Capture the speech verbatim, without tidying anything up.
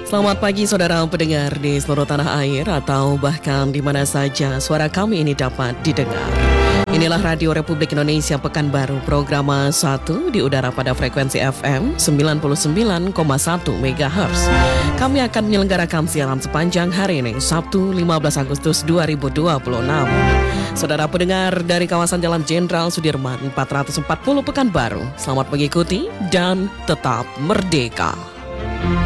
Selamat pagi saudara pendengar di seluruh tanah air atau bahkan di mana saja suara kami ini dapat didengar. Inilah Radio Republik Indonesia Pekanbaru, program satu di udara pada frekuensi F M sembilan puluh sembilan koma satu megahertz. Kami akan menyelenggarakan siaran sepanjang hari ini, Sabtu lima belas Agustus dua ribu dua puluh enam. Saudara pendengar dari kawasan Jalan Jenderal Sudirman empat ratus empat puluh Pekanbaru, selamat mengikuti dan tetap merdeka.